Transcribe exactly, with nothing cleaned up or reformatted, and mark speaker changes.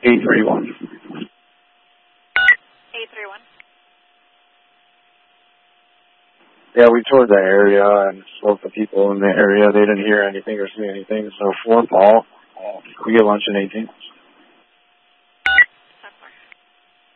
Speaker 1: eight three one.
Speaker 2: eight three one.
Speaker 1: Yeah, we toured the area and spoke to people in the area. They didn't hear anything or see anything. So for Paul, we get lunch in eighteen.